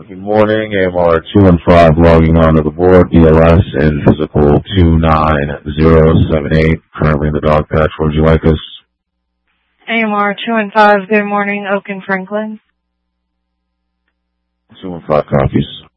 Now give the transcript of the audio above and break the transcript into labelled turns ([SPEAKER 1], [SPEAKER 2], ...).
[SPEAKER 1] Good morning, AMR 215 logging on to the board, BLS and physical 29078, currently in the dog patch. Where would you like us?
[SPEAKER 2] AMR 215, good morning, Oak and Franklin.
[SPEAKER 1] 215 copies.